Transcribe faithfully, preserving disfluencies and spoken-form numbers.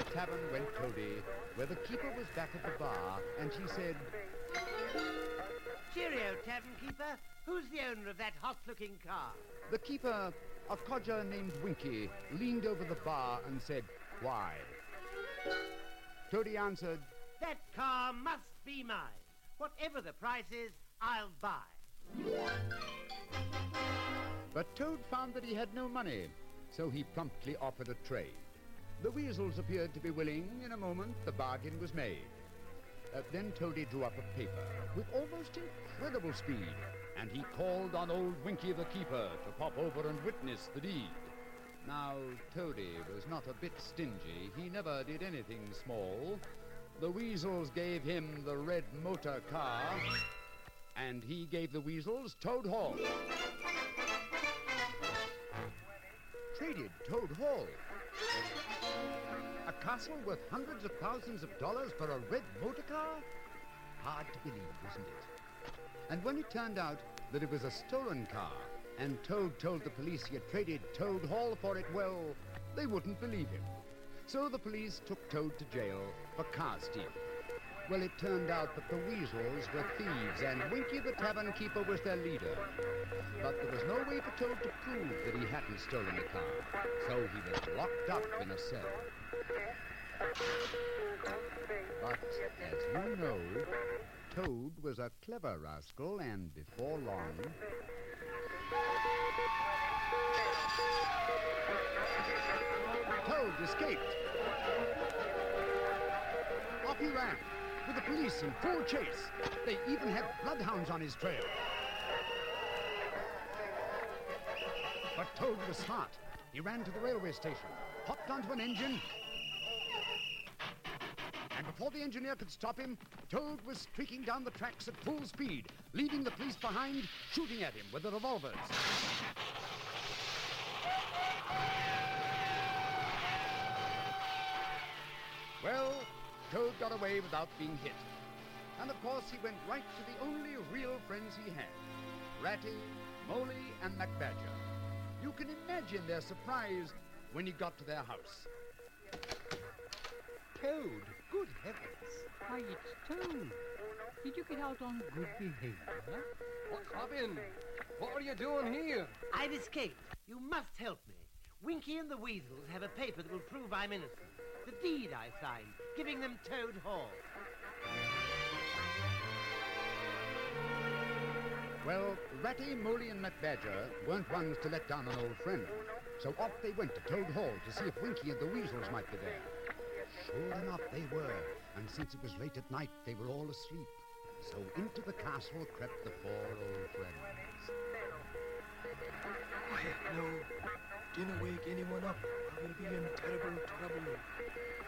tavern went Toady, where the keeper was back at the bar, and she said, "Cheerio, tavern keeper. Who's the owner of that hot-looking car?" The keeper, a codger named Winky, leaned over the bar and said, "Why?" Toady answered, "That car must be mine. Whatever the price is, I'll buy." But Toad found that he had no money, so he promptly offered a trade. The weasels appeared to be willing. In a moment, the bargain was made. Uh, then Toady drew up a paper with almost incredible speed, and he called on old Winky the keeper to pop over and witness the deed. Now, Toady was not a bit stingy. He never did anything small. The weasels gave him the red motor car, and he gave the weasels Toad Hall. Traded Toad Hall. A castle worth hundreds of thousands of dollars for a red motor car? Hard to believe, isn't it? And when it turned out that it was a stolen car, and Toad told the police he had traded Toad Hall for it, well, they wouldn't believe him. So the police took Toad to jail for car stealing. Well, it turned out that the weasels were thieves, and Winky the tavern keeper was their leader. But there was no way for Toad to prove that he hadn't stolen the car, so he was locked up in a cell. But, as you know, Toad was a clever rascal, and before long... Toad escaped. Off he ran, with the police in full chase. They even had bloodhounds on his trail. But Toad was smart. He ran to the railway station, hopped onto an engine, and before the engineer could stop him, Toad was streaking down the tracks at full speed, leaving the police behind, shooting at him with their revolvers. Well, Toad got away without being hit. And of course he went right to the only real friends he had, Ratty, Moley, and MacBadger. You can imagine their surprise when he got to their house. Toad, good heavens. Why, it's Toad. Did you get out on good behavior? What's happening? What are you doing here? I've escaped. You must help me. Winky and the weasels have a paper that will prove I'm innocent. The deed I signed, giving them Toad Hall. Well, Ratty, Moley, and MacBadger weren't ones to let down an old friend. So off they went to Toad Hall to see if Winky and the weasels might be there. Sure enough, they were. And since it was late at night, they were all asleep. So into the castle crept the four old friends. Quiet, no. Dinna wake anyone up, or we'll be in terrible trouble.